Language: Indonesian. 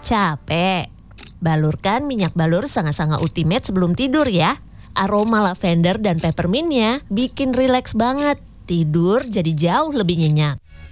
Capek? Balurkan minyak balur Sangat-Sangat Ultimate sebelum tidur ya. Aroma lavender dan peppermintnya bikin rileks banget. Tidur jadi jauh lebih nyenyak.